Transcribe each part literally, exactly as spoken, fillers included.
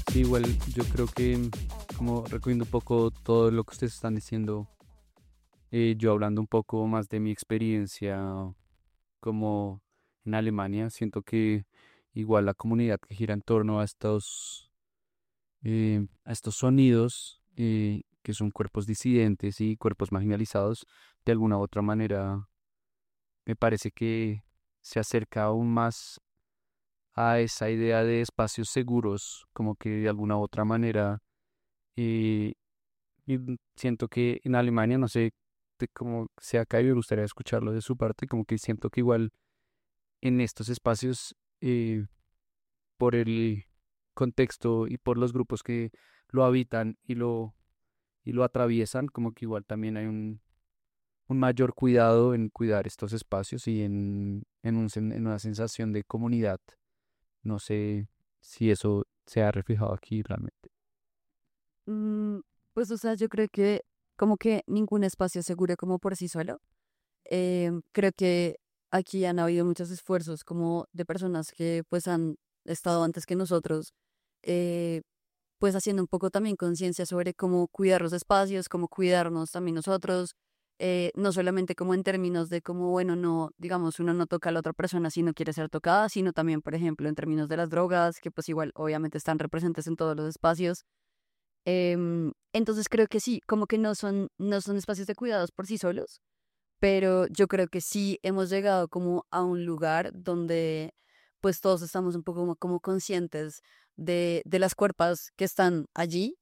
Sí, igual yo creo que mm, como recogiendo un poco todo lo que ustedes están diciendo, eh, yo hablando un poco más de mi experiencia como en Alemania, siento que igual la comunidad que gira en torno a estos, eh, a estos sonidos, eh, que son cuerpos disidentes y cuerpos marginalizados, de alguna u otra manera me parece que se acerca aún más a esa idea de espacios seguros, como que de alguna u otra manera. eh, Y mm, siento que en Alemania, no sé de cómo sea acá y me gustaría escucharlo de su parte, como que siento que igual en estos espacios, eh, por el contexto y por los grupos que lo habitan y lo, y lo atraviesan, como que igual también hay un, un mayor cuidado en cuidar estos espacios y en, en, un, sen- en una sensación de comunidad. No sé si eso se ha reflejado aquí realmente. Mm, pues, o sea, yo creo que como que ningún espacio es seguro como por sí solo. Em, creo que aquí han habido muchos esfuerzos como de personas que pues han estado antes que nosotros, eh, pues haciendo un poco también conciencia sobre cómo cuidar los espacios, cómo cuidarnos también nosotros, eh, no solamente como en términos de como, bueno, no, digamos, uno no toca a la otra persona si no quiere ser tocada, sino también, por ejemplo, en términos de las drogas, que pues igual obviamente están presentes en todos los espacios. Em, entonces creo que sí, como que no son, no son espacios de cuidados por sí solos, pero yo creo que sí hemos llegado como a un lugar donde pues todos estamos un poco como, como conscientes de, de las cuerpas que están allí,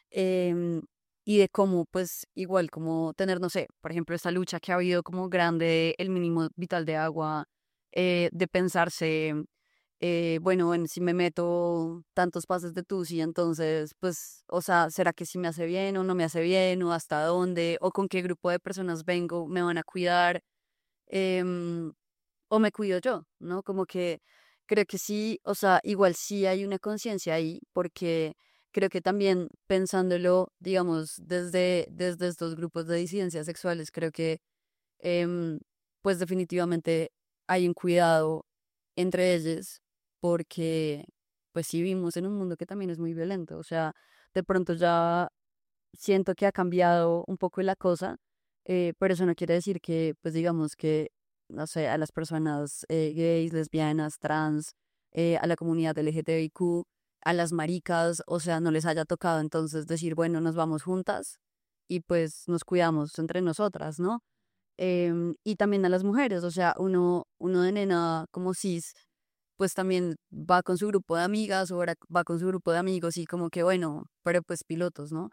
em, y de cómo pues igual como tener, no sé, por ejemplo, esta lucha que ha habido como grande, el mínimo vital de agua, eh, de pensarse, eh, bueno, en si me meto tantos pases de tusi, entonces, pues, o sea, ¿será que sí me hace bien o no me hace bien? ¿O hasta dónde? ¿O con qué grupo de personas vengo? ¿Me van a cuidar? Em, ¿O me cuido yo? ¿No? Como que creo que sí, o sea, igual sí hay una conciencia ahí, porque creo que también pensándolo, digamos, desde, desde estos grupos de disidencias sexuales, creo que, em, pues definitivamente hay un cuidado entre ellos, porque pues sí vivimos en un mundo que también es muy violento, o sea, de pronto ya siento que ha cambiado un poco la cosa, eh, pero eso no quiere decir que, pues digamos que, no sé, a las personas eh, gays, lesbianas, trans, eh, a la comunidad L G T B I Q, a las maricas, o sea, no les haya tocado entonces decir, bueno, nos vamos juntas y pues nos cuidamos entre nosotras, ¿no? Em, y también a las mujeres, o sea, uno, uno de nena como cis, pues también va con su grupo de amigas o ahora va con su grupo de amigos y como que bueno, pero pues pilotos, ¿no?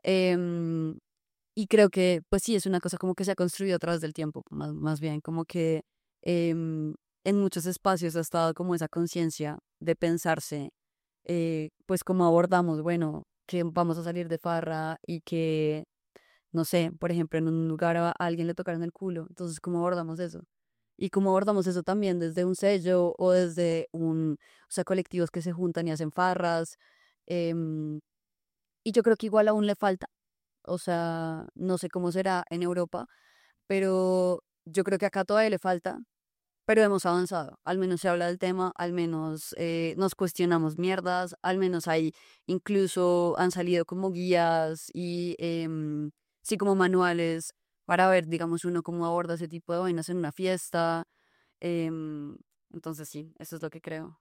Em, y creo que pues sí, es una cosa como que se ha construido a través del tiempo, más, más bien, como que em, en muchos espacios ha estado como esa conciencia de pensarse, eh, pues cómo abordamos, bueno, que vamos a salir de farra y que no sé, por ejemplo, en un lugar a a alguien le tocaron el culo, entonces, ¿cómo abordamos eso? Y cómo abordamos eso también desde un sello o desde un, o sea, colectivos que se juntan y hacen farras. em, y yo creo que igual aún le falta, o sea, no sé cómo será en Europa, pero yo creo que acá todavía le falta, pero hemos avanzado. Al menos se habla del tema, al menos eh, nos cuestionamos mierdas, al menos hay, incluso han salido como guías y em, sí como manuales para ver, digamos, uno cómo aborda ese tipo de vainas en una fiesta. em, entonces sí, eso es lo que creo.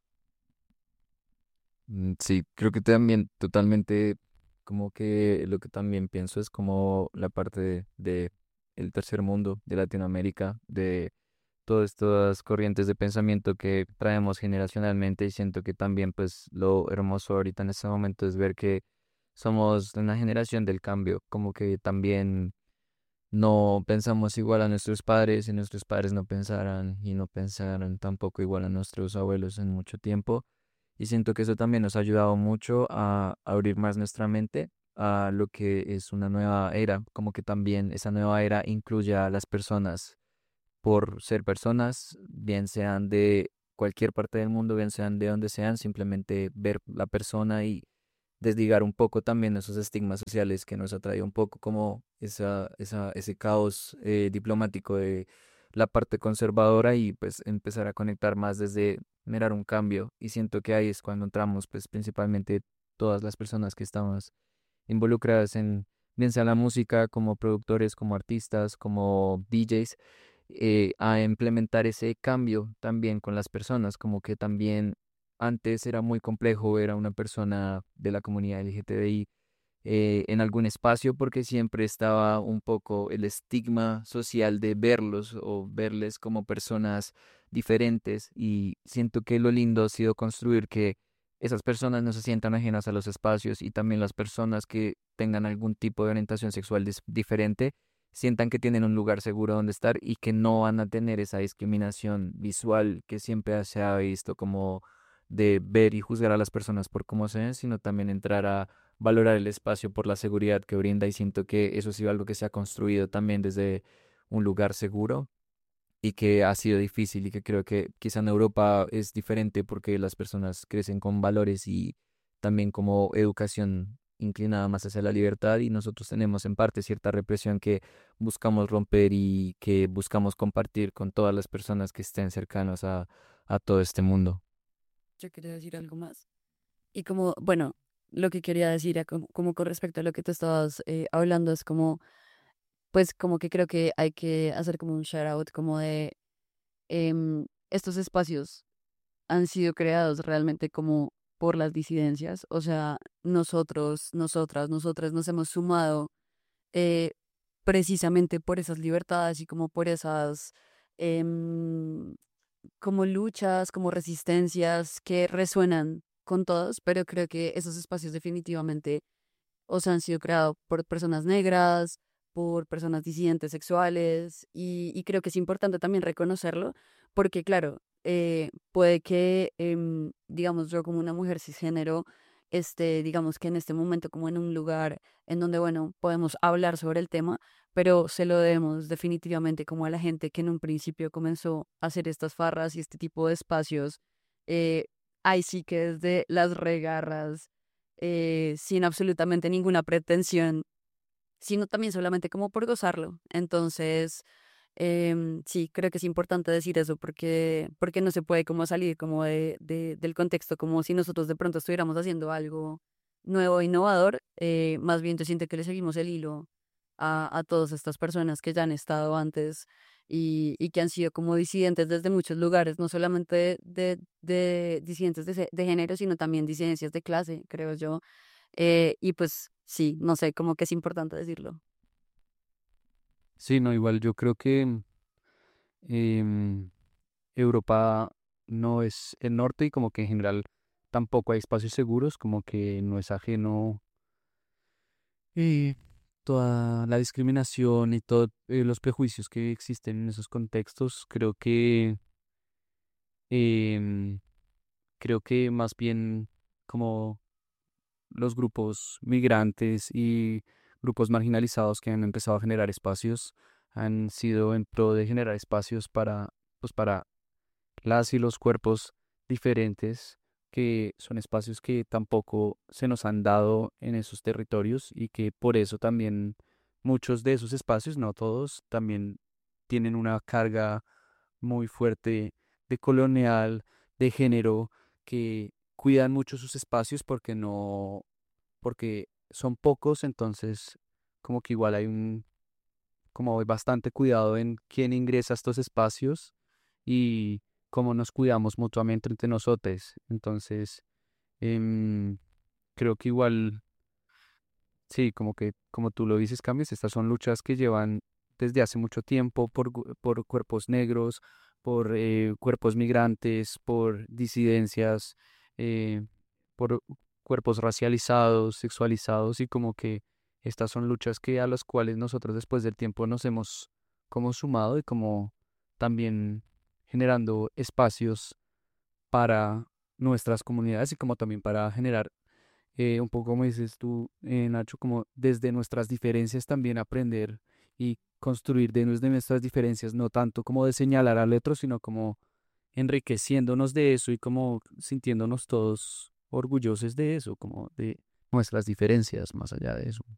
Mm, Sí, creo que también totalmente como que lo que también pienso es como la parte de, de el tercer mundo, de Latinoamérica, de todas estas corrientes de pensamiento que traemos generacionalmente y siento que también pues lo hermoso ahorita en este momento es ver que somos una generación del cambio, como que también no pensamos igual a nuestros padres y nuestros padres no pensaran y no pensaran tampoco igual a nuestros abuelos en mucho tiempo. Y siento que eso también nos ha ayudado mucho a abrir más nuestra mente a lo que es una nueva era, como que también esa nueva era incluye a las personas por ser personas, bien sean de cualquier parte del mundo, bien sean de donde sean, simplemente ver la persona y desligar un poco también esos estigmas sociales que nos ha traído un poco como esa, esa, ese caos eh, diplomático de la parte conservadora y pues empezar a conectar más desde mirar un cambio y siento que ahí es cuando entramos pues principalmente todas las personas que estamos involucradas en, bien sea la música, como productores, como artistas, como D Js, eh, a implementar ese cambio también con las personas, como que también antes era muy complejo ver a una persona de la comunidad L G T B I eh, en algún espacio porque siempre estaba un poco el estigma social de verlos o verles como personas diferentes, y siento que lo lindo ha sido construir que esas personas no se sientan ajenas a los espacios, y también las personas que tengan algún tipo de orientación sexual dis- diferente sientan que tienen un lugar seguro donde estar y que no van a tener esa discriminación visual que siempre se ha visto como de ver y juzgar a las personas por cómo se ven, sino también entrar a valorar el espacio por la seguridad que brinda, y siento que eso ha sido algo que se ha construido también desde un lugar seguro y que ha sido difícil, y que creo que quizá en Europa es diferente porque las personas crecen con valores y también como educación inclinada más hacia la libertad, y nosotros tenemos en parte cierta represión que buscamos romper y que buscamos compartir con todas las personas que estén cercanas a, a todo este mundo. Yo quería decir algo más. Y como, bueno, lo que quería decir era como, como con respecto a lo que tú estabas eh, hablando, es como, pues como que creo que hay que hacer como un shout out, como de em, estos espacios han sido creados realmente como por las disidencias, o sea, nosotros, nosotras, nosotras nos hemos sumado eh, precisamente por esas libertades y como por esas em, como luchas, como resistencias que resuenan con todos, pero creo que esos espacios definitivamente o sea, han sido creados por personas negras, por personas disidentes sexuales, y, y creo que es importante también reconocerlo, porque claro, eh, puede que, em, digamos, yo como una mujer cisgénero, este, digamos que en este momento como en un lugar en donde, bueno, podemos hablar sobre el tema, pero se lo debemos definitivamente como a la gente que en un principio comenzó a hacer estas farras y este tipo de espacios, eh, ahí sí que desde las regarras eh, sin absolutamente ninguna pretensión, sino también solamente como por gozarlo. Entonces, em, sí, creo que es importante decir eso porque, porque no se puede como salir como de, de- del contexto, como si nosotros de pronto estuviéramos haciendo algo nuevo e innovador. Eh, más bien yo siento que le seguimos el hilo a, a todas estas personas que ya han estado antes y, y que han sido como disidentes desde muchos lugares, no solamente de, de disidentes de, se- de género, sino también disidencias de clase, creo yo. Eh, y pues sí, no sé, como que es importante decirlo. Sí, no, igual yo creo que em, Europa no es el norte y como que en general tampoco hay espacios seguros, como que no es ajeno eh, toda la discriminación y todos los prejuicios que existen en esos contextos. Creo que em, creo que más bien como los grupos migrantes y grupos marginalizados que han empezado a generar espacios han sido en pro de generar espacios para, pues para las y los cuerpos diferentes, que son espacios que tampoco se nos han dado en esos territorios y que por eso también muchos de esos espacios, no todos, también tienen una carga muy fuerte de colonial, de género, que cuidan mucho sus espacios porque no, porque son pocos, entonces como que igual hay un, como hay bastante cuidado en quién ingresa a estos espacios y cómo nos cuidamos mutuamente entre nosotros. Entonces, em, creo que igual, sí, como que, como tú lo dices, Camis, estas son luchas que llevan desde hace mucho tiempo por, gu- por cuerpos negros, por eh, cuerpos migrantes, por disidencias, eh, por cuerpos racializados, sexualizados, y como que estas son luchas que a las cuales nosotros después del tiempo nos hemos como sumado y como también generando espacios para nuestras comunidades y como también para generar eh, un poco como dices tú, eh, Nacho, como desde nuestras diferencias también aprender y construir de, nues- de nuestras diferencias, no tanto como de señalar al otro, sino como enriqueciéndonos de eso y como sintiéndonos todos orgullosos de eso, como de nuestras diferencias, más allá de eso.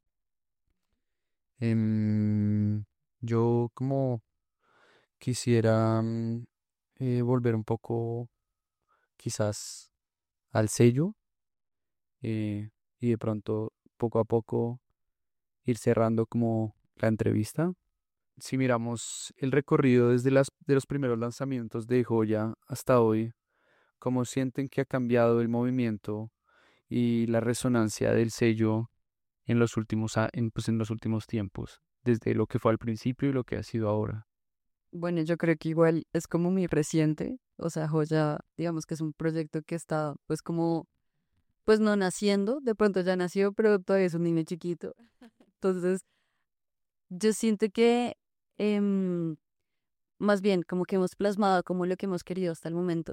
Em, yo como quisiera mm, eh, volver un poco quizás al sello. eh, y de pronto poco a poco ir cerrando como la entrevista. Si miramos el recorrido desde las, de los primeros lanzamientos de Joya hasta hoy, ¿cómo sienten que ha cambiado el movimiento y la resonancia del sello en los últimos, a- en, pues, en los últimos tiempos, desde lo que fue al principio y lo que ha sido ahora? Bueno, yo creo que igual es como muy reciente, o sea, Joya, digamos que es un proyecto que está pues como, pues no naciendo, de pronto ya nació, pero todavía es un niño chiquito. Entonces, yo siento que em, más bien como que hemos plasmado como lo que hemos querido hasta el momento,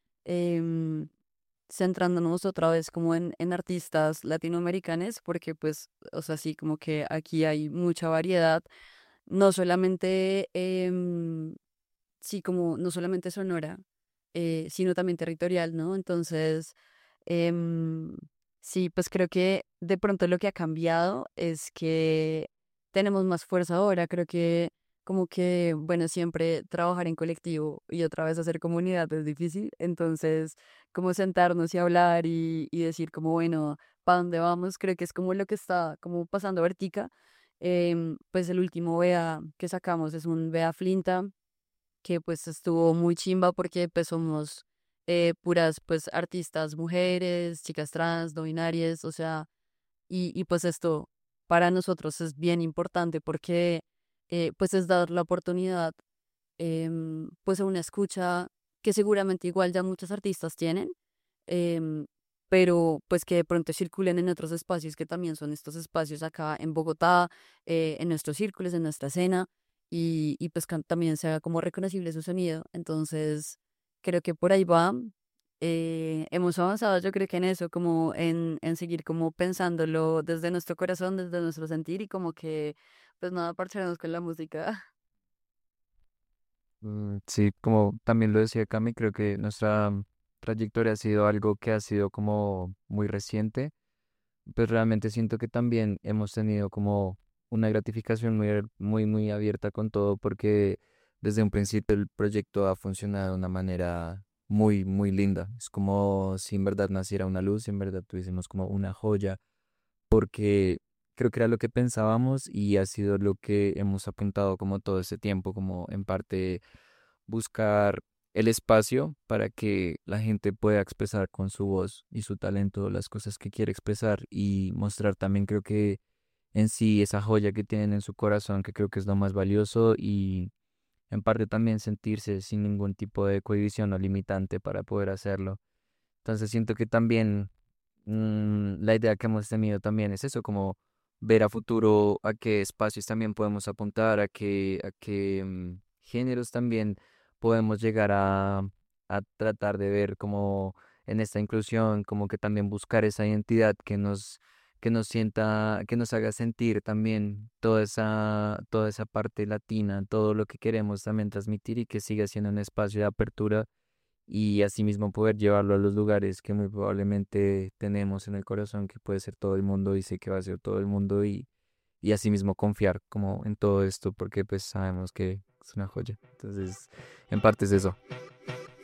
em, centrándonos otra vez como en, en artistas latinoamericanos, porque pues, o sea, sí, como que aquí hay mucha variedad, no solamente, em, sí, como no solamente sonora, eh, sino también territorial, ¿no? Entonces, em, sí, pues creo que de pronto lo que ha cambiado es que tenemos más fuerza ahora, creo que como que, bueno, siempre trabajar en colectivo y otra vez hacer comunidad es difícil, entonces como sentarnos y hablar y, y decir como, bueno, ¿para dónde vamos? Creo que es como lo que está como pasando ahorita. Em, pues el último Bea que sacamos es un Bea Flinta, que pues estuvo muy chimba porque pues somos eh, puras pues artistas mujeres, chicas trans, no binarias, o sea, y, y pues esto para nosotros es bien importante porque eh, pues es dar la oportunidad em, pues a una escucha que seguramente igual ya muchos artistas tienen, em, pero pues que de pronto circulen en otros espacios que también son estos espacios acá en Bogotá, eh, en nuestros círculos, en nuestra escena, y, y pues que también sea como reconocible su sonido. Entonces, creo que por ahí va. Eh, hemos avanzado, yo creo que en eso, como en, en seguir como pensándolo desde nuestro corazón, desde nuestro sentir y como que, pues nada, parcharnos con la música. Mm, Sí, como también lo decía Cami, creo que nuestra mm, trayectoria ha sido algo que ha sido como muy reciente, pero realmente siento que también hemos tenido como una gratificación muy, ar- muy, muy abierta con todo, porque desde un principio el proyecto ha funcionado de una manera muy, muy linda. Es como si en verdad naciera una luz, si en verdad tuviésemos como una joya, porque creo que era lo que pensábamos y ha sido lo que hemos apuntado como todo ese tiempo, como en parte buscar el espacio para que la gente pueda expresar con su voz y su talento las cosas que quiere expresar y mostrar también creo que en sí esa joya que tienen en su corazón, que creo que es lo más valioso y en parte también sentirse sin ningún tipo de cohibición o limitante para poder hacerlo. Entonces siento que también mm, la idea que hemos tenido también es eso, como ver a futuro a qué espacios también podemos apuntar, a qué, a qué mm, géneros también podemos llegar a, a tratar de ver como en esta inclusión, como que también buscar esa identidad que nos, que nos sienta, que nos haga sentir también toda esa, toda esa parte latina, todo lo que queremos también transmitir y que siga siendo un espacio de apertura y asimismo poder llevarlo a los lugares que muy probablemente tenemos en el corazón, que puede ser todo el mundo y sé que va a ser todo el mundo y, y asimismo confiar como en todo esto porque pues sabemos que es una joya. Entonces, en parte es eso.